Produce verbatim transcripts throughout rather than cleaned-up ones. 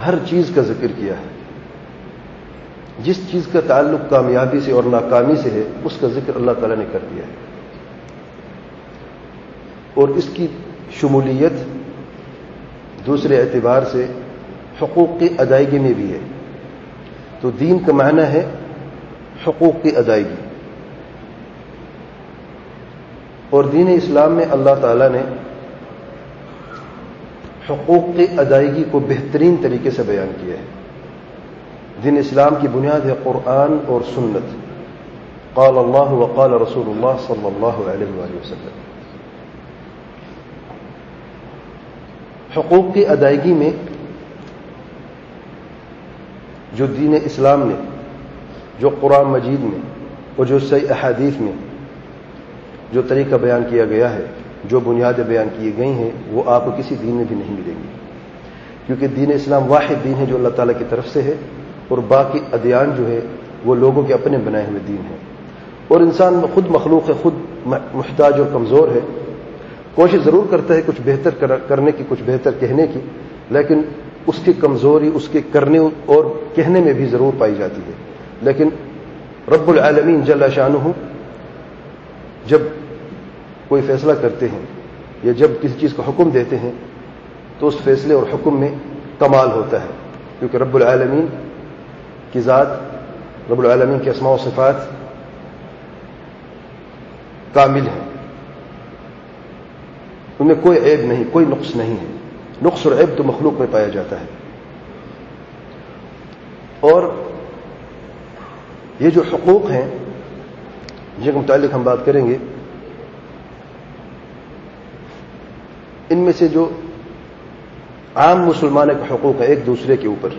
ہر چیز کا ذکر کیا ہے. جس چیز کا تعلق کامیابی سے اور ناکامی سے ہے اس کا ذکر اللہ تعالیٰ نے کر دیا ہے. اور اس کی شمولیت دوسرے اعتبار سے حقوق کی ادائیگی میں بھی ہے. تو دین کا معنی ہے حقوق کی ادائیگی. اور دین اسلام میں اللہ تعالیٰ نے حقوق کی ادائیگی کو بہترین طریقے سے بیان کیا ہے. دین اسلام کی بنیاد ہے قرآن اور سنت. قال اللہ وقال رسول اللہ صلی اللہ علیہ وآلہ وسلم. حقوق کی ادائیگی میں جو دین اسلام نے، جو قرآن مجید میں اور جو صحیح احادیث میں جو طریقہ بیان کیا گیا ہے، جو بنیادیں بیان کی گئی ہیں، وہ آپ کو کسی دین میں بھی نہیں ملیں گی. کیونکہ دین اسلام واحد دین ہے جو اللہ تعالیٰ کی طرف سے ہے، اور باقی ادیان جو ہے وہ لوگوں کے اپنے بنائے ہوئے دین ہیں. اور انسان خود مخلوق ہے، خود محتاج اور کمزور ہے. کوشش ضرور کرتا ہے کچھ بہتر کرنے کی، کچھ بہتر کہنے کی، لیکن اس کی کمزوری اس کے کرنے اور کہنے میں بھی ضرور پائی جاتی ہے. لیکن رب العالمین جل شانہ جب کوئی فیصلہ کرتے ہیں یا جب کسی چیز کا حکم دیتے ہیں تو اس فیصلے اور حکم میں کمال ہوتا ہے. کیونکہ رب العالمین کی ذات، رب العالمین کے اسماء و صفات کامل ہیں، ان میں کوئی عیب نہیں، کوئی نقص نہیں ہے. نقص اور عیب تو مخلوق میں پایا جاتا ہے. اور یہ جو حقوق ہیں جن کے متعلق ہم بات کریں گے، ان میں سے جو عام مسلمانوں کے حقوق ہیں ایک دوسرے کے اوپر،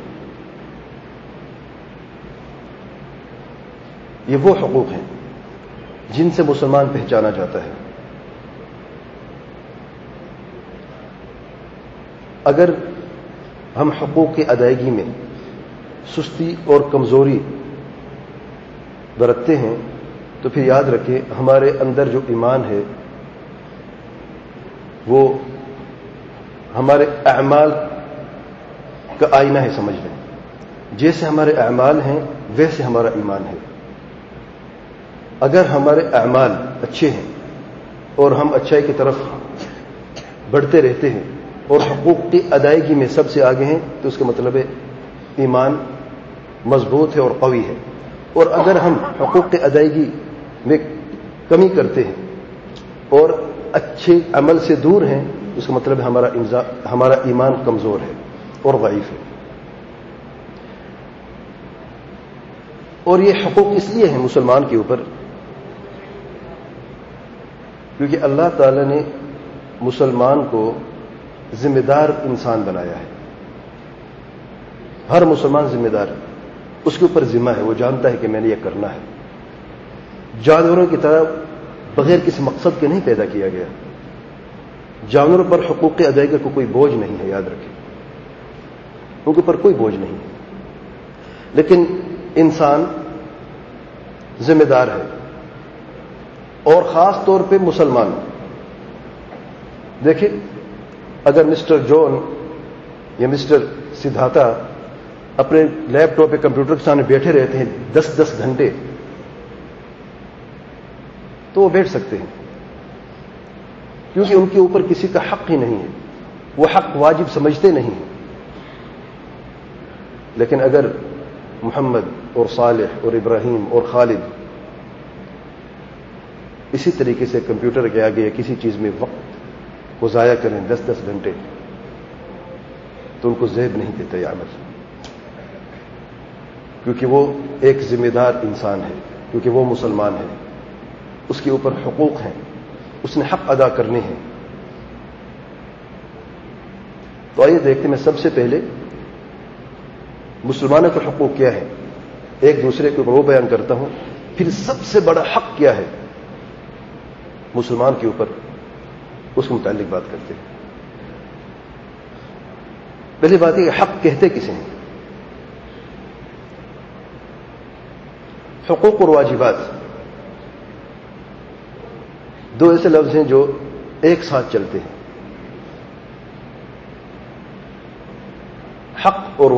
یہ وہ حقوق ہیں جن سے مسلمان پہچانا جاتا ہے. اگر ہم حقوق کی ادائیگی میں سستی اور کمزوری برتتے ہیں تو پھر یاد رکھیں ہمارے اندر جو ایمان ہے وہ ہمارے اعمال کا آئینہ ہے. سمجھ لیں، جیسے ہمارے اعمال ہیں ویسے ہمارا ایمان ہے. اگر ہمارے اعمال اچھے ہیں اور ہم اچھائی کی طرف بڑھتے رہتے ہیں اور حقوق کی ادائیگی میں سب سے آگے ہیں تو اس کا مطلب ہے ایمان مضبوط ہے اور قوی ہے. اور اگر ہم حقوق کی ادائیگی میں کمی کرتے ہیں اور اچھے عمل سے دور ہیں تو اس کا مطلب ہے ہمارا ہمارا ایمان کمزور ہے اور ضعیف ہے. اور یہ حقوق اس لیے ہیں مسلمان کے اوپر کیونکہ اللہ تعالی نے مسلمان کو ذمہ دار انسان بنایا ہے. ہر مسلمان ذمہ دار ہے، اس کے اوپر ذمہ ہے، وہ جانتا ہے کہ میں نے یہ کرنا ہے. جانوروں کی طرح بغیر کسی مقصد کے نہیں پیدا کیا گیا. جانوروں پر حقوق ادائیگی کو کوئی بوجھ نہیں ہے، یاد رکھیں، ان کے اوپر کوئی بوجھ نہیں ہے. لیکن انسان ذمہ دار ہے، اور خاص طور پہ مسلمان. دیکھیں، اگر مسٹر جون یا مسٹر سدھارتھا اپنے لیپ ٹاپ پہ کمپیوٹر کے سامنے بیٹھے رہتے ہیں دس دس گھنٹے تو وہ بیٹھ سکتے ہیں، کیونکہ ان کے اوپر کسی کا حق ہی نہیں ہے، وہ حق واجب سمجھتے نہیں ہیں. لیکن اگر محمد اور صالح اور ابراہیم اور خالد اسی طریقے سے کمپیوٹر کے آگے یا کسی چیز میں وقت کو ضائع کریں دس دس گھنٹے تو ان کو زیب نہیں دیتا یہ عمل، کیونکہ وہ ایک ذمہ دار انسان ہے، کیونکہ وہ مسلمان ہے، اس کے اوپر حقوق ہیں، اس نے حق ادا کرنے ہیں. تو آئیے دیکھتے ہیں، سب سے پہلے مسلمانوں کے حقوق کیا ہے ایک دوسرے کے اوپر وہ بیان کرتا ہوں. پھر سب سے بڑا حق کیا ہے مسلمان کے اوپر، اس کے متعلق بات کرتے ہیں. پہلی بات یہ کہ حق کہتے کسے ہیں. حقوق اور واجبات دو ایسے لفظ ہیں جو ایک ساتھ چلتے ہیں. حق اور